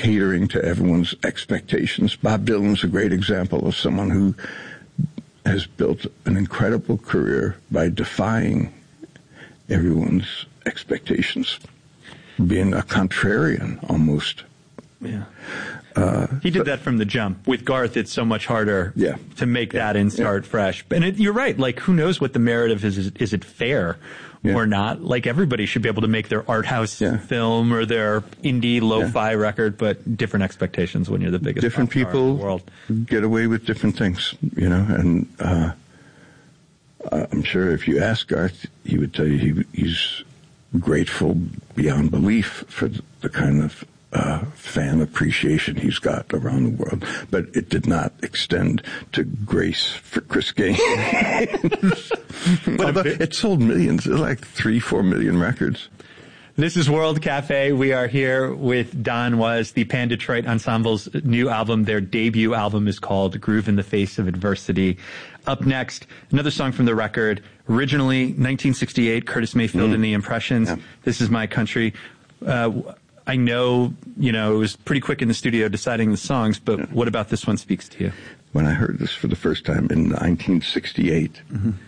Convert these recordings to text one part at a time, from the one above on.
catering to everyone's expectations. Bob Dylan's a great example of someone who has built an incredible career by defying everyone's expectations, being a contrarian almost. Yeah. He did that from the jump. With Garth, it's so much harder to make that and start fresh. And you're right. Like, who knows what the merit of his is it fair or not? Like, everybody should be able to make their art house film or their indie lo-fi record, but different expectations when you're the biggest different people in the world. Get away with different things, you know. And I'm sure if you ask Garth, he would tell you he's grateful beyond belief for the kind of fan appreciation he's got around the world, but it did not extend to Grace for Chris Gaines. Although it sold millions, like 3-4 million records. This is World Cafe. We are here with Don Was, the Pan Detroit Ensemble's new album. Their debut album is called Groove in the Face of Adversity. Up next, another song from the record. Originally, 1968, Curtis Mayfield and the Impressions. Yeah. This is My Country. I know, it was pretty quick in the studio deciding the songs, but what about this one speaks to you? When I heard this for the first time in 1968,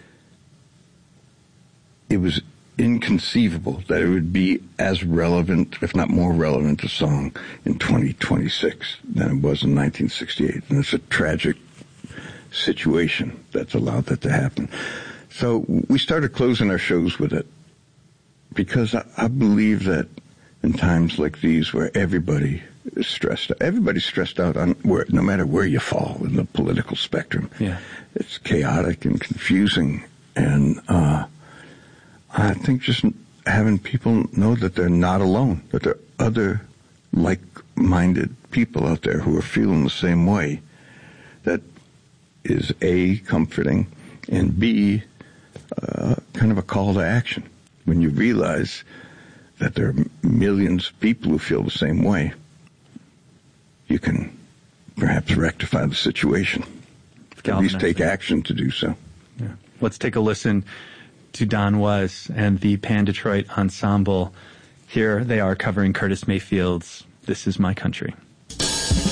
it was inconceivable that it would be as relevant, if not more relevant, a song in 2026 than it was in 1968. And it's a tragic situation that's allowed that to happen. So we started closing our shows with it because I believe that in times like these where everybody is stressed out, everybody's stressed out no matter where you fall in the political spectrum. Yeah. It's chaotic and confusing. And I think just having people know that they're not alone, that there are other like-minded people out there who are feeling the same way, that is A, comforting, and B, kind of a call to action. When you realize that there are millions of people who feel the same way, you can perhaps rectify the situation. At least take action to do so. Yeah. Let's take a listen to Don Was and the Pan Detroit Ensemble. Here they are covering Curtis Mayfield's This Is My Country.